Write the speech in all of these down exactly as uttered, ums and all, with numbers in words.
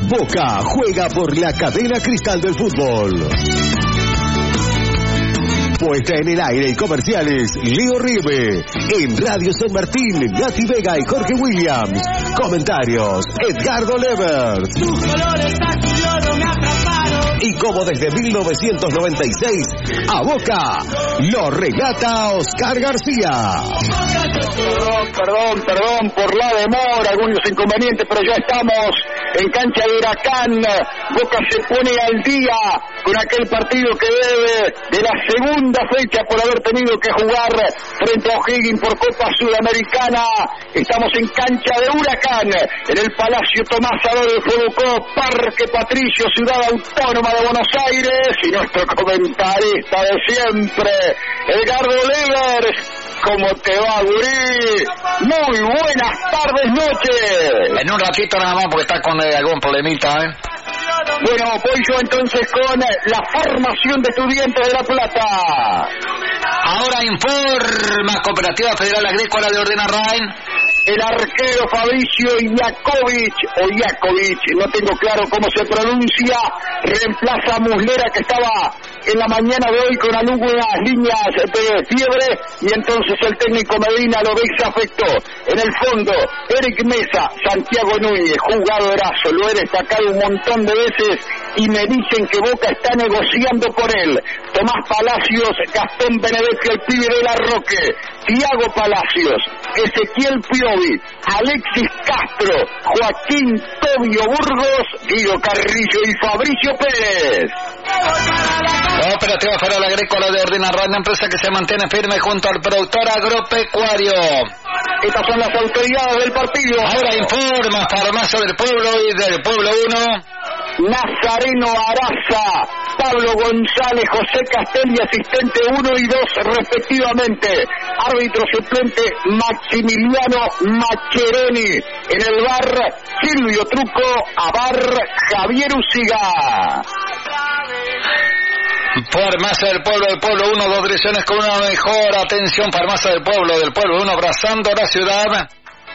Boca juega por la cadena Cristal del fútbol. Puesta en el aire y comerciales, Leo Ribe. En Radio San Martín, Nati Vega y Jorge Williams. Comentarios, Edgardo Levert. Tus colores azul oro me atraparon. Y como desde mil novecientos noventa y seis, a Boca lo regata Oscar García. Perdón, perdón, perdón por la demora, algunos inconvenientes, pero ya estamos en cancha de Huracán. Boca se pone al día con aquel partido que debe de la segunda fecha por haber tenido que jugar frente a O'Higgins por Copa Sudamericana. Estamos en cancha de Huracán, en el Palacio Tomás Adolfo Fútbol, Parque Patricio, Ciudad Autónoma de Buenos Aires, y nuestro comentarista de siempre, Edgardo Levers. ¿Cómo te va, gurí? Muy buenas tardes, noches. En un ratito nada más porque está con eh, algún problemita, ¿eh? Bueno, voy yo entonces con la formación de Estudiantes de La Plata. Ahora informa Cooperativa Federal Agrícola de Ordenarrain. El arquero Fabricio Iakovic, o Iakovic, no tengo claro cómo se pronuncia, reemplaza a Muslera, que estaba en la mañana de hoy con algunas líneas de fiebre, y entonces el técnico Medina lo desafectó. En el fondo, Eric Mesa, Santiago Núñez, jugadorazo, lo he destacado un montón de veces, y me dicen que Boca está negociando por él. Tomás Palacios, Gastón Benedetti, el pibe de la Roque, Tiago Palacios, Ezequiel Piovi, Alexis Castro, Joaquín Tobio Burgos, Guido Carrillo y Fabricio Pérez. Cooperativa Federal Agrícola de Ordenarrain, empresa que se mantiene firme junto al productor agropecuario. Estas son las autoridades del partido. Ahora informa Farmacia del Pueblo y del Pueblo uno. Nazareno Araza, Pablo González, José Castelli, asistente uno y dos respectivamente. Árbitro suplente Maximiliano Maccheroni. En el bar, Silvio Truco, a bar Javier Uciga. Farmacia del Pueblo, del Pueblo uno, dos direcciones con una mejor atención. Farmacia del Pueblo, del Pueblo uno, abrazando la ciudad.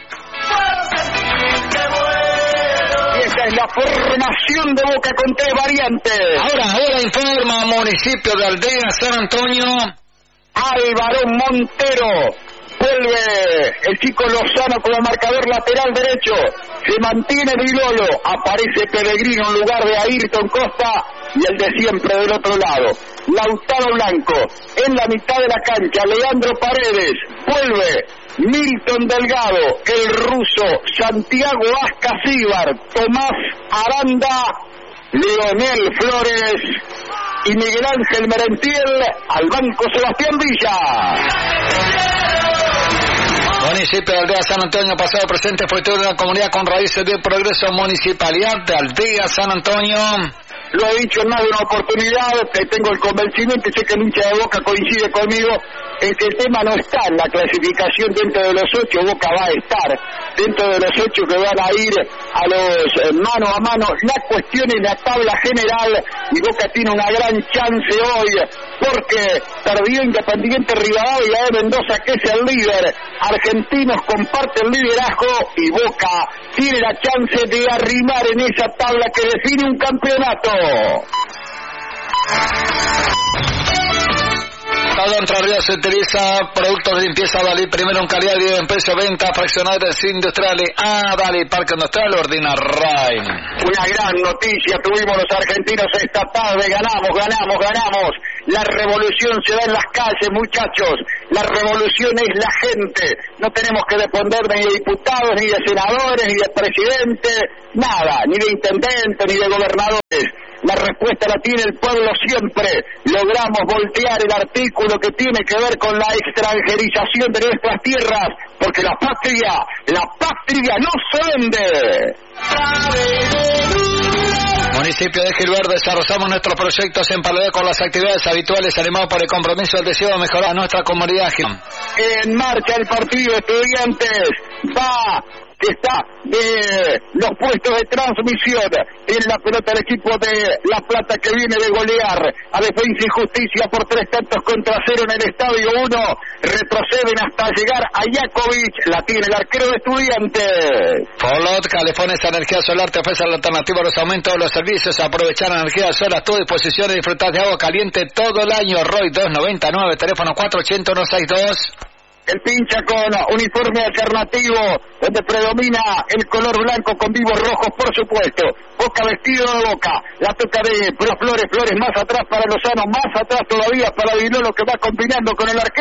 Esa es la formación de Boca con tres variantes. Ahora, ahora informa Municipio de Aldea San Antonio. Álvaro Montero. Vuelve el chico Lozano como marcador lateral derecho. Se mantiene Vilolo. Aparece Pellegrino en lugar de Ayrton Costa. Y el de siempre del otro lado. Lautaro Blanco. En la mitad de la cancha, Leandro Paredes. Vuelve Milton Delgado, el ruso, Santiago Ascasíbar, Tomás Aranda, Leonel Flores y Miguel Ángel Merentiel. Al banco Sebastián Villa. Municipio de Aldea San Antonio, pasado, presente, futuro de la comunidad con raíces de progreso. Municipalidad de Aldea San Antonio. Lo he dicho en más de una oportunidad, tengo el convencimiento, y sé que el hincha de Boca coincide conmigo, en que el tema no está en la clasificación dentro de los ocho. Boca va a estar dentro de los ocho que van a ir a los eh, mano a mano. La cuestión es la tabla general, y Boca tiene una gran chance hoy, porque perdió Independiente Rivadavia de Mendoza, que es el líder. Argentinos comparten el liderazgo, y Boca tiene la chance de arrimar en esa tabla que define un campeonato. Todo Entre Ríos se utiliza productos de limpieza Dalí, primero en calidad y en precio, venta, fraccionadores industriales. Ah, Dalí, Parque Industrial Ordenarrain. Una gran noticia tuvimos los argentinos esta tarde. Ganamos, ganamos, ganamos. La revolución se da en las calles, muchachos. La revolución es la gente. No tenemos que depender ni de diputados, ni de senadores, ni de presidentes, nada, ni de intendentes, ni de gobernadores. La respuesta la tiene el pueblo siempre. Logramos voltear el artículo que tiene que ver con la extranjerización de nuestras tierras, porque la patria, la patria no se vende. Municipio de Gilbert, desarrollamos nuestros proyectos en paralelo con las actividades habituales, animados por el compromiso del deseo de mejorar nuestra comunidad. En marcha el partido, Estudiantes va que está de los puestos de transmisión. En la pelota el equipo de La Plata, que viene de golear a Defensa y Justicia por tres tantos contra cero en el Estadio uno. Retroceden hasta llegar a Jakovic. La tiene el arquero de Estudiantes. Folot, California Energía Solar te ofrece la alternativa a los aumentos de los servicios. Aprovechar energía solar a tu disposición y disfrutar de agua caliente todo el año. Roy dos noventa y nueve, teléfono cuatro ochenta, uno sesenta y dos. El pincha con uniforme alternativo, donde predomina el color blanco con vivos rojos, por supuesto. Boca vestido de Boca, la toca de Pro Flores, Flores más atrás para Lozano, más atrás todavía para Vilolo, que va combinando con el arquero.